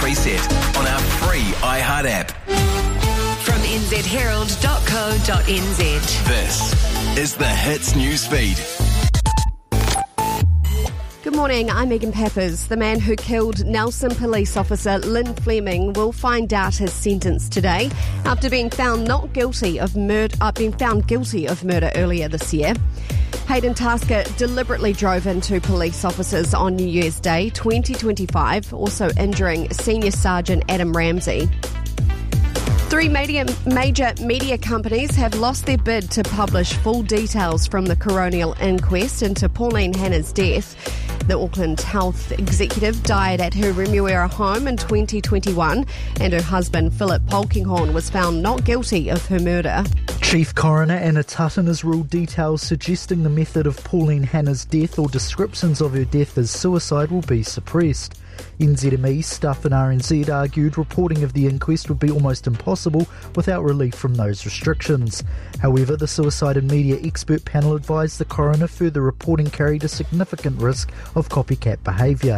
preset on our free iHeart app. From nzherald.co.nz. This is the Hits News Feed. Good morning, I'm Megan Peppers. The man who killed Nelson police officer Lynn Fleming will find out his sentence today after being found guilty of murder earlier this year. Hayden Tasker deliberately drove into police officers on New Year's Day 2025, also injuring Senior Sergeant Adam Ramsey. Three major media companies have lost their bid to publish full details from the coronial inquest into Pauline Hanna's death. The Auckland Health executive died at her Remuera home in 2021, and her husband, Philip Polkinghorne, was found not guilty of her murder. Chief Coroner Anna Tutton has ruled details suggesting the method of Pauline Hanna's death or descriptions of her death as suicide will be suppressed. NZME staff in RNZ argued reporting of the inquest would be almost impossible without relief from those restrictions. However, the Suicide and Media Expert Panel advised the coroner further reporting carried a significant risk of copycat behaviour.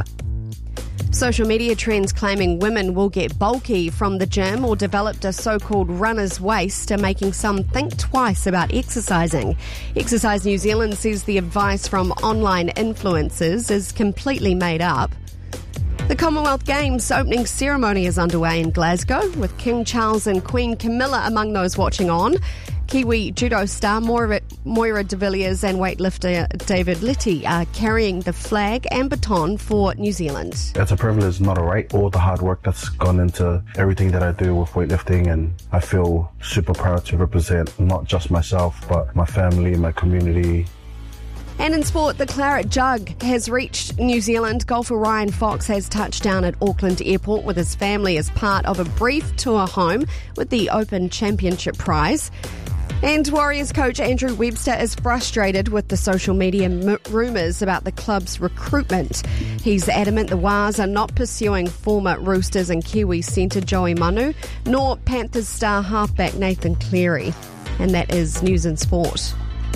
Social media trends claiming women will get bulky from the gym or developed a so-called runner's waist are making some think twice about exercising. Exercise New Zealand says the advice from online influencers is completely made up. The Commonwealth Games opening ceremony is underway in Glasgow, with King Charles and Queen Camilla among those watching on. Kiwi judo star Moira de Villiers and weightlifter David Litty are carrying the flag and baton for New Zealand. It's a privilege, not a right. All the hard work that's gone into everything that I do with weightlifting, and I feel super proud to represent not just myself, but my family, my community. And in sport, the Claret Jug has reached New Zealand. Golfer Ryan Fox has touched down at Auckland Airport with his family as part of a brief tour home with the Open Championship prize. And Warriors coach Andrew Webster is frustrated with the social media rumours about the club's recruitment. He's adamant the Wars are not pursuing former Roosters and Kiwis centre Joey Manu, nor Panthers star halfback Nathan Cleary. And that is News and Sport.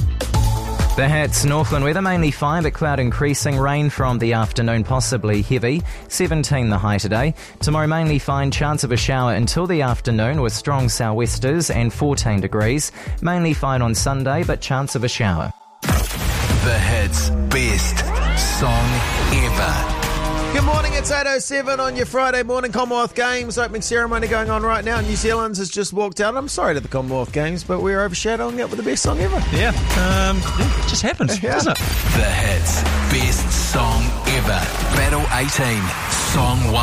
The Hits, Northland weather, mainly fine but cloud increasing, rain from the afternoon, possibly heavy, 17 the high today. Tomorrow mainly fine, chance of a shower until the afternoon with strong sou'westers and 14 degrees. Mainly fine on Sunday but chance of a shower. The Hits Best Song Ever. Good morning, it's 8:07 on your Friday morning. Commonwealth Games opening ceremony going on right now. New Zealand has just walked out. I'm sorry to the Commonwealth Games, but we're overshadowing it with the best song ever. Yeah, it just happens, doesn't it? The Hits Best Song Ever. Battle 18, Song 1.